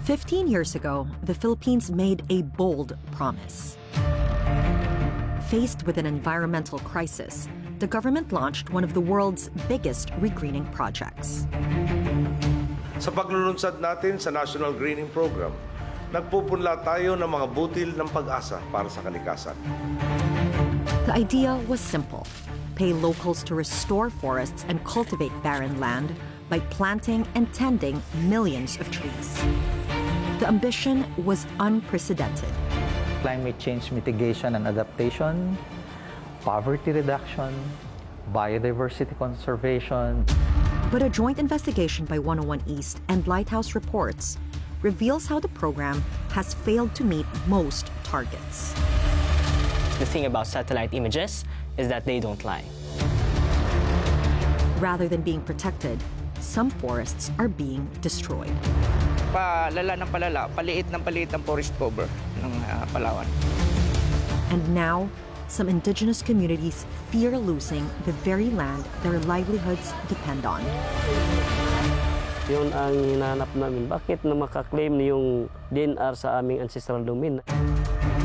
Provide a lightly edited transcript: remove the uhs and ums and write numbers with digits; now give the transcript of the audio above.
15 years ago, the Philippines made a bold promise. Faced with an environmental crisis, the government launched one of the world's biggest regreening projects. Sa paglulunsad natin sa National Greening Program, nagpupunla tayo ng mga butil ng pag-asa para sa kalikasan. The idea was simple: pay locals to restore forests and cultivate barren land by planting and tending millions of trees. The ambition was unprecedented. Climate change mitigation and adaptation, poverty reduction, biodiversity conservation. But a joint investigation by 101 East and Lighthouse Reports reveals how the program has failed to meet most targets. The thing about satellite images is that they don't lie. Rather than being protected, some forests are being destroyed. Palala ng palala, paliit ng forest cover ng Palawan. And now, some indigenous communities fear losing the very land their livelihoods depend on. Yun ang hinahanap namin. Bakit na makaklaim yung DNR sa aming ancestral domain?